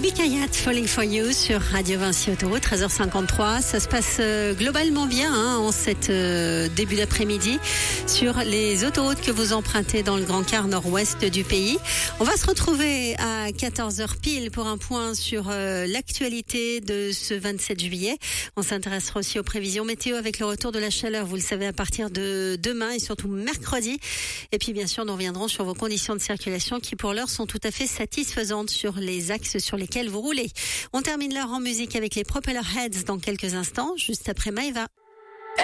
Big Hayat, Falling for You sur Radio Vinci Autoroute, 13h53. Ça se passe globalement bien en cette début d'après-midi sur les autoroutes que vous empruntez dans le grand quart nord-ouest du pays. On va se retrouver à 14h pile pour un point sur l'actualité de ce 27 juillet. On s'intéressera aussi aux prévisions météo avec le retour de la chaleur, vous le savez, à partir de demain et surtout mercredi. Et puis bien sûr, nous reviendrons sur vos conditions de circulation qui pour l'heure sont tout à fait satisfaisantes sur les axes sur lesquels vous roulez. On termine l'heure en musique avec les Propeller Heads dans quelques instants, juste après Maeva.